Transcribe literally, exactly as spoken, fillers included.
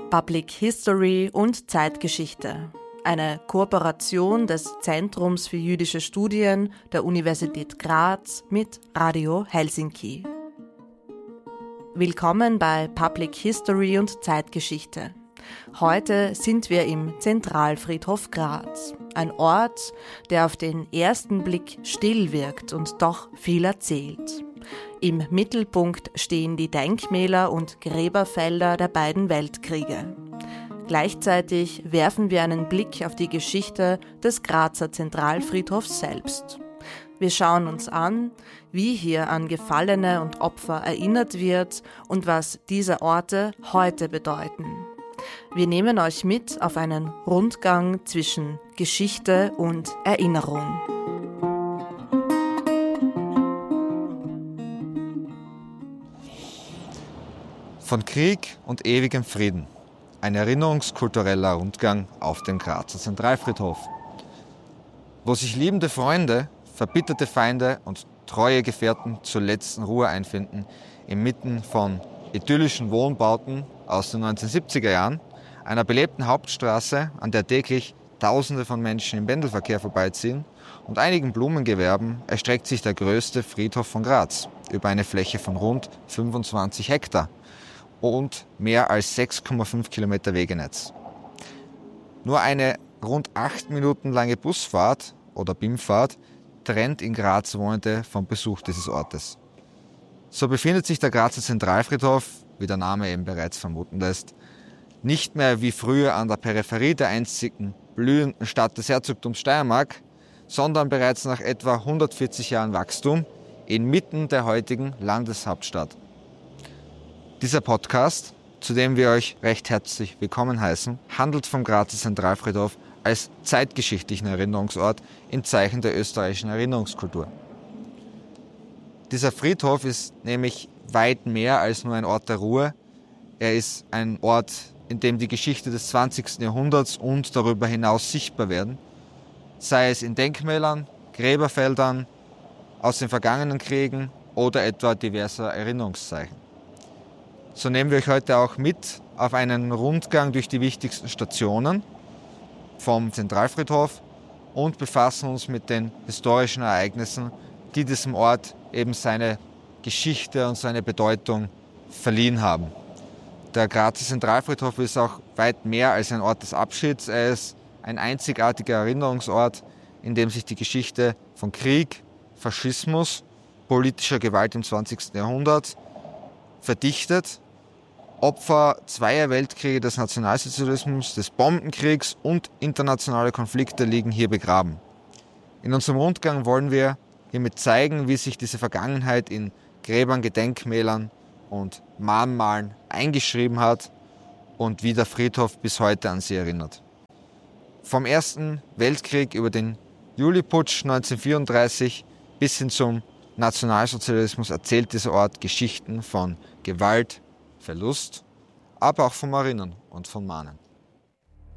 Public History und Zeitgeschichte. Eine Kooperation des Zentrums für jüdische Studien der Universität Graz mit Radio Helsinki. Willkommen bei Public History und Zeitgeschichte. Heute sind wir im Zentralfriedhof Graz, ein Ort, der auf den ersten Blick still wirkt und doch viel erzählt. Im Mittelpunkt stehen die Denkmäler und Gräberfelder der beiden Weltkriege. Gleichzeitig werfen wir einen Blick auf die Geschichte des Grazer Zentralfriedhofs selbst. Wir schauen uns an, wie hier an Gefallene und Opfer erinnert wird und was diese Orte heute bedeuten. Wir nehmen euch mit auf einen Rundgang zwischen Geschichte und Erinnerung. Von Krieg und ewigem Frieden. Ein erinnerungskultureller Rundgang auf dem Grazer Zentralfriedhof. Wo sich liebende Freunde, verbitterte Feinde und treue Gefährten zur letzten Ruhe einfinden, inmitten von idyllischen Wohnbauten aus den neunzehnhundertsiebziger Jahren, einer belebten Hauptstraße, an der täglich Tausende von Menschen im Pendelverkehr vorbeiziehen, und einigen Blumengewerben erstreckt sich der größte Friedhof von Graz über eine Fläche von rund fünfundzwanzig Hektar und mehr als sechs Komma fünf Kilometer Wegenetz. Nur eine rund acht Minuten lange Busfahrt oder B I M-Fahrt trennt in Graz Wohnende vom Besuch dieses Ortes. So befindet sich der Grazer Zentralfriedhof, wie der Name eben bereits vermuten lässt, nicht mehr wie früher an der Peripherie der einstigen blühenden Stadt des Herzogtums Steiermark, sondern bereits nach etwa hundertvierzig Jahren Wachstum inmitten der heutigen Landeshauptstadt. Dieser Podcast, zu dem wir euch recht herzlich willkommen heißen, handelt vom Grazer Zentralfriedhof als zeitgeschichtlichen Erinnerungsort im Zeichen der österreichischen Erinnerungskultur. Dieser Friedhof ist nämlich weit mehr als nur ein Ort der Ruhe. Er ist ein Ort, in dem die Geschichte des zwanzigsten Jahrhunderts und darüber hinaus sichtbar werden, sei es in Denkmälern, Gräberfeldern, aus den vergangenen Kriegen oder etwa diverser Erinnerungszeichen. So nehmen wir euch heute auch mit auf einen Rundgang durch die wichtigsten Stationen vom Zentralfriedhof und befassen uns mit den historischen Ereignissen, die diesem Ort eben seine Geschichte und seine Bedeutung verliehen haben. Der Grazer Zentralfriedhof ist auch weit mehr als ein Ort des Abschieds. Er ist ein einzigartiger Erinnerungsort, in dem sich die Geschichte von Krieg, Faschismus, politischer Gewalt im zwanzigsten Jahrhundert verdichtet. Opfer zweier Weltkriege, des Nationalsozialismus, des Bombenkriegs und internationale Konflikte liegen hier begraben. In unserem Rundgang wollen wir hiermit zeigen, wie sich diese Vergangenheit in Gräbern, Gedenkmälern und Mahnmalen eingeschrieben hat und wie der Friedhof bis heute an sie erinnert. Vom Ersten Weltkrieg über den Juliputsch neunzehnhundertvierunddreißig bis hin zum Nationalsozialismus erzählt dieser Ort Geschichten von Gewalt, Verlust, aber auch vom Erinnern und vom Mahnen.